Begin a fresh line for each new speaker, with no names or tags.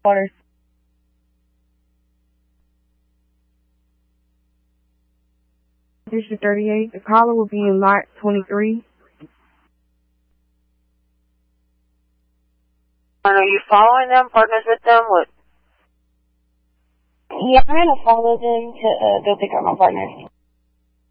Waters. District 38. The caller will be in lot 23.
And are you following them, partners with them? What?
Yeah, I'm going to follow them to go pick up my partners.